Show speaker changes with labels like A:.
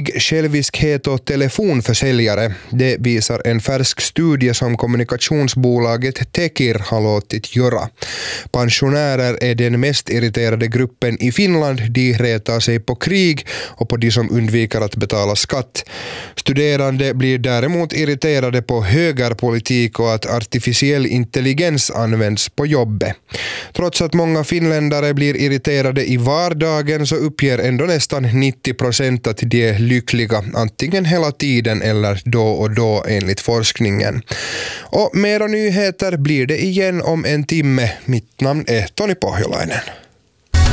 A: dålig själviskhet och telefonförsäljare. Det visar en färsk studie som kommunikationsbolaget Tekir har låtit göra. Pensionärer är den mest irriterade gruppen i Finland. De retar sig på krig och på de som undviker att betala skatt. Studerande blir däremot irriterade på högerpolitik och att artificiell intelligens används på jobbet. Trots att många finländare blir irriterade i vardagen så uppger ändå nästan 90% att de är lyckliga, antingen hela tiden eller då och då enligt forskningen. Och mera nyheter blir det igen om en timme. Mitt namn är Toni Pohjolainen.